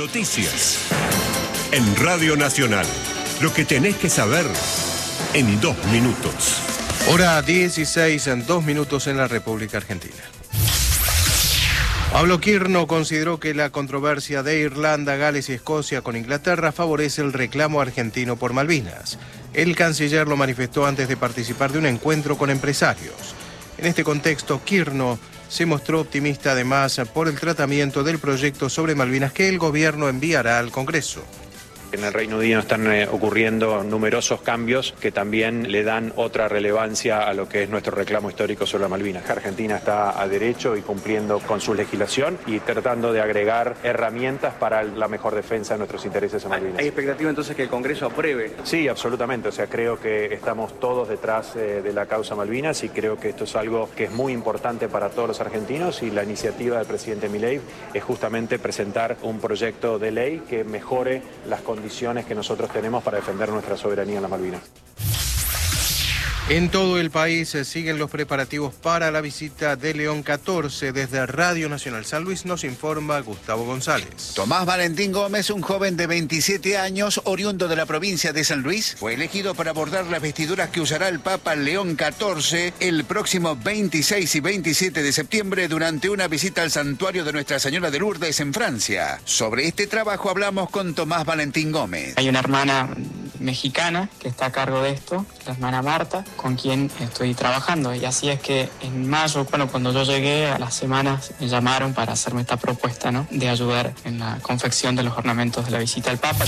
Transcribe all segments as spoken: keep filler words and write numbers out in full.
Noticias. En Radio Nacional. Lo que tenés que saber en dos minutos. Hora dieciséis, en dos minutos en la República Argentina. Pablo Quirno consideró que la controversia de Irlanda, Gales y Escocia con Inglaterra favorece el reclamo argentino por Malvinas. El canciller lo manifestó antes de participar de un encuentro con empresarios. En este contexto, Quirno se mostró optimista además por el tratamiento del proyecto sobre Malvinas que el gobierno enviará al Congreso. En el Reino Unido están eh, ocurriendo numerosos cambios que también le dan otra relevancia a lo que es nuestro reclamo histórico sobre Malvinas. Argentina está a derecho y cumpliendo con su legislación y tratando de agregar herramientas para la mejor defensa de nuestros intereses en Malvinas. ¿Hay expectativa entonces que el Congreso apruebe? Sí, absolutamente. O sea, creo que estamos todos detrás eh, de la causa Malvinas y creo que esto es algo que es muy importante para todos los argentinos y la iniciativa del presidente Milei es justamente presentar un proyecto de ley que mejore las condiciones condiciones que nosotros tenemos para defender nuestra soberanía en las Malvinas. En todo el país se siguen los preparativos para la visita de León catorce. Desde Radio Nacional San Luis nos informa Gustavo González. Tomás Valentín Gómez, un joven de veintisiete años, oriundo de la provincia de San Luis, fue elegido para abordar las vestiduras que usará el Papa León catorce el próximo veintiséis y veintisiete de septiembre durante una visita al santuario de Nuestra Señora de Lourdes en Francia. Sobre este trabajo hablamos con Tomás Valentín Gómez. Hay una hermana mexicana que está a cargo de esto, la hermana Marta, con quien estoy trabajando. Y así es que en mayo, bueno, cuando yo llegué, a las semanas me llamaron para hacerme esta propuesta, ¿no?, de ayudar en la confección de los ornamentos de la visita al Papa.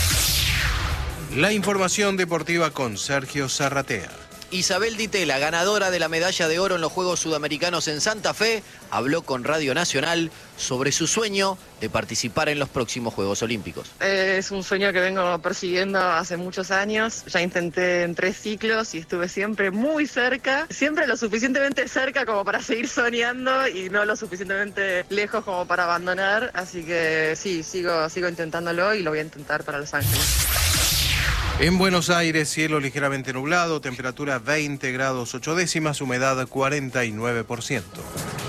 La información deportiva con Sergio Zarratea. Isabel Ditela, ganadora de la medalla de oro en los Juegos Sudamericanos en Santa Fe, habló con Radio Nacional sobre su sueño de participar en los próximos Juegos Olímpicos. Es un sueño que vengo persiguiendo hace muchos años. Ya intenté en tres ciclos y estuve siempre muy cerca, siempre lo suficientemente cerca como para seguir soñando y no lo suficientemente lejos como para abandonar. Así que sí, sigo, sigo intentándolo y lo voy a intentar para Los Ángeles. En Buenos Aires, cielo ligeramente nublado, temperatura veinte grados ocho décimas, humedad cuarenta y nueve por ciento.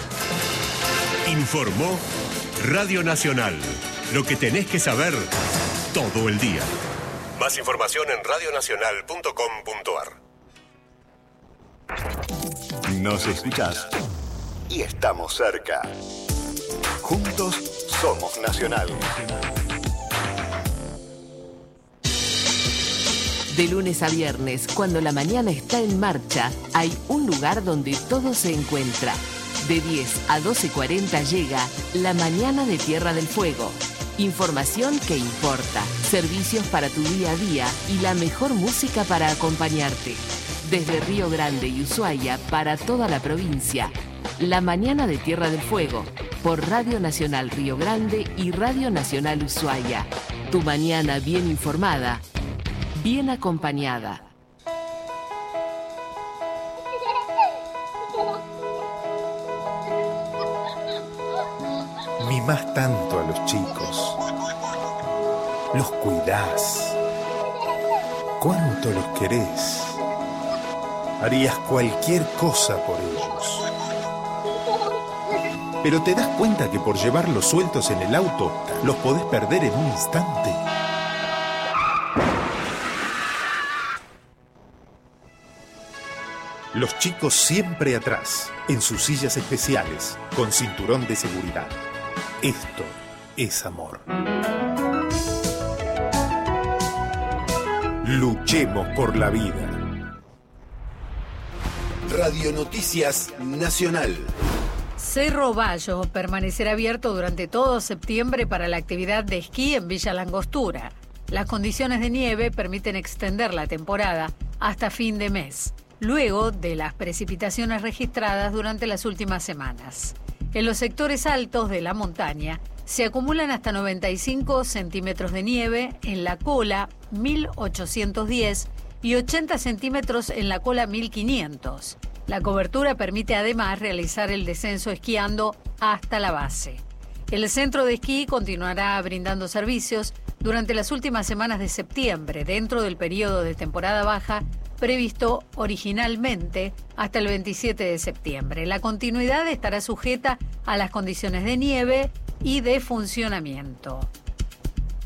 Informó Radio Nacional. Lo que tenés que saber todo el día. Más información en radio nacional punto com punto a r. Nos escuchás y estamos cerca. Juntos somos Nacional. De lunes a viernes, cuando la mañana está en marcha, hay un lugar donde todo se encuentra. De diez a doce cuarenta llega La Mañana de Tierra del Fuego. Información que importa, servicios para tu día a día y la mejor música para acompañarte. Desde Río Grande y Ushuaia para toda la provincia. La Mañana de Tierra del Fuego, por Radio Nacional Río Grande y Radio Nacional Ushuaia. Tu mañana bien informada, bien acompañada. Mimás tanto a los chicos. Los cuidás. Cuánto los querés. Harías cualquier cosa por ellos. Pero te das cuenta que por llevarlos sueltos en el auto, los podés perder en un instante. Los chicos siempre atrás, en sus sillas especiales, con cinturón de seguridad. Esto es amor. Luchemos por la vida. Radio Noticias Nacional. Cerro Bayo permanecerá abierto durante todo septiembre para la actividad de esquí en Villa Langostura. Las condiciones de nieve permiten extender la temporada hasta fin de mes, luego de las precipitaciones registradas durante las últimas semanas. En los sectores altos de la montaña se acumulan hasta noventa y cinco centímetros de nieve en la cola mil ochocientos diez y ochenta centímetros en la cola mil quinientos. La cobertura permite además realizar el descenso esquiando hasta la base. El centro de esquí continuará brindando servicios durante las últimas semanas de septiembre, dentro del periodo de temporada baja previsto originalmente hasta el veintisiete de septiembre. La continuidad estará sujeta a las condiciones de nieve y de funcionamiento.